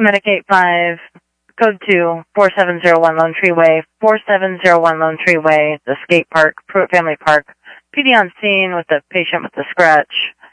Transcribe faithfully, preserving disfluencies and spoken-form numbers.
Medicaid five, code two, four seven zero one Lone Tree Way, four seven zero one Lone Tree Way, the skate park, Pruitt Family Park. P D on scene with the patient with the scratch.